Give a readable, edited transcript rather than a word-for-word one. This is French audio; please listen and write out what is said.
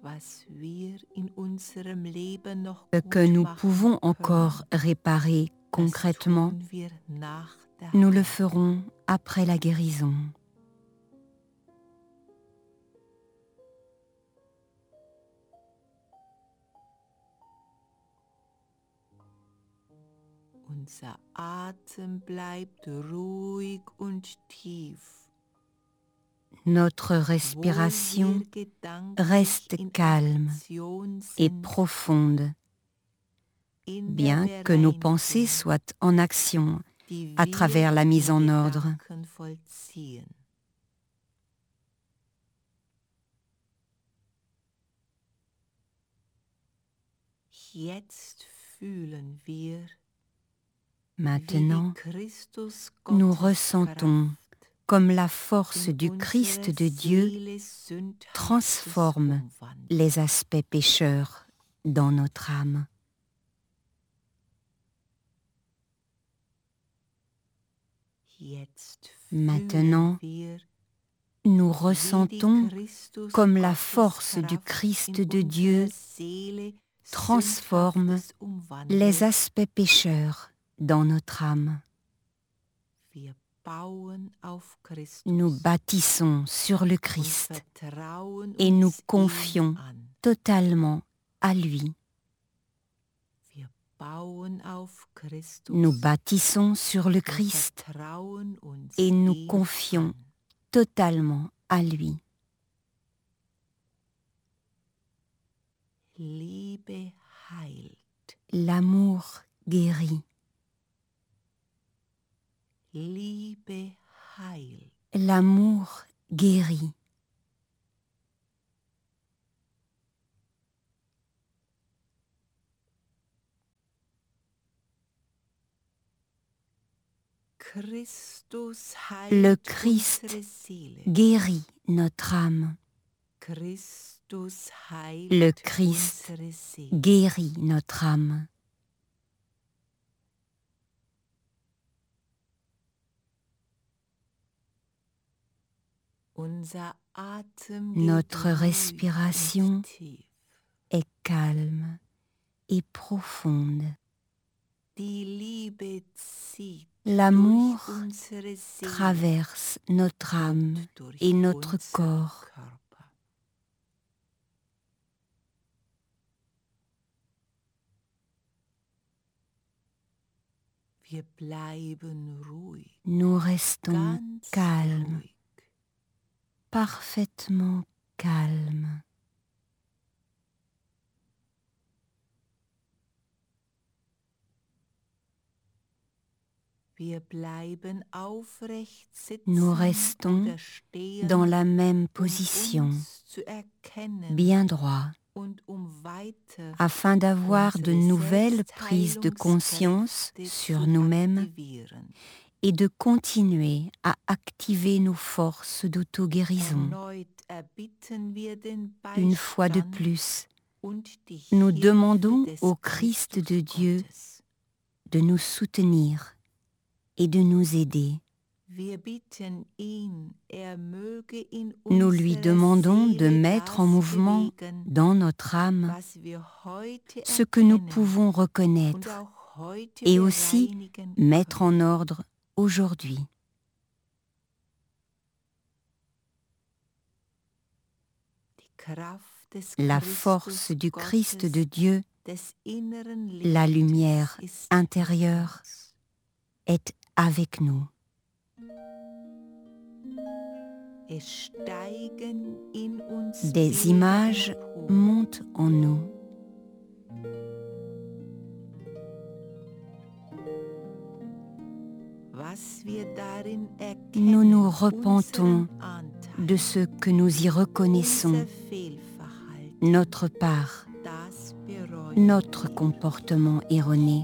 Ce que nous pouvons encore réparer concrètement, nous le ferons après la guérison. Unser Atem bleibt ruhig und tief. Notre respiration reste calme et profonde, bien que nos pensées soient en action à travers la mise en ordre. Maintenant, nous ressentons comme la force du Christ de Dieu transforme les aspects pécheurs dans notre âme. Maintenant, nous ressentons comme la force du Christ de Dieu transforme les aspects pécheurs dans notre âme. Nous bâtissons sur le Christ et nous confions totalement à lui. Nous bâtissons sur le Christ et nous confions totalement à lui. L'amour guérit. L'amour guérit. Le Christ guérit notre âme. Le Christ guérit notre âme. Notre respiration est calme et profonde. L'amour traverse notre âme et notre corps. Nous restons calmes, parfaitement calmes. Nous restons dans la même position, bien droit, afin d'avoir de nouvelles prises de conscience sur nous-mêmes et de continuer à activer nos forces d'auto-guérison. Une fois de plus, nous demandons au Christ de Dieu de nous soutenir et de nous aider. Nous lui demandons de mettre en mouvement dans notre âme ce que nous pouvons reconnaître et aussi mettre en ordre aujourd'hui. La force du Christ de Dieu, la lumière intérieure, est avec nous. Des images montent en nous. Nous nous repentons de ce que nous y reconnaissons, notre part, notre comportement erroné.